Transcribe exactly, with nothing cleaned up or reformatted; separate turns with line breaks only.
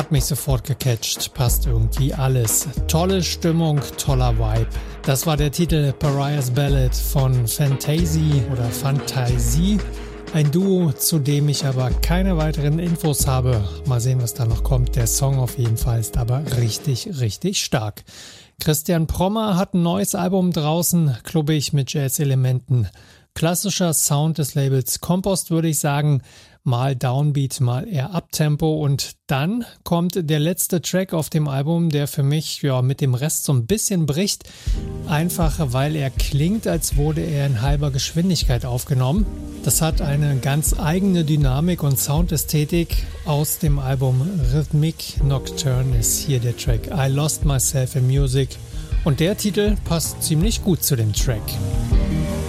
hat mich sofort gecatcht, passt irgendwie alles. Tolle Stimmung, toller Vibe. Das war der Titel Pariah's Ballad von Fantasy oder Fantasy. Ein Duo, zu dem ich aber keine weiteren Infos habe. Mal sehen, was da noch kommt. Der Song auf jeden Fall ist aber richtig, richtig stark. Christian Prommer hat ein neues Album draußen, klubbig mit Jazz-Elementen. Klassischer Sound des Labels Compost, würde ich sagen. Mal Downbeat, mal eher Uptempo. Und dann kommt der letzte Track auf dem Album, der für mich ja mit dem Rest so ein bisschen bricht. Einfach, weil er klingt, als wurde er in halber Geschwindigkeit aufgenommen. Das hat eine ganz eigene Dynamik und Soundästhetik. Aus dem Album Rhythmic Nocturne ist hier der Track I Lost Myself in Music. Und der Titel passt ziemlich gut zu dem Track.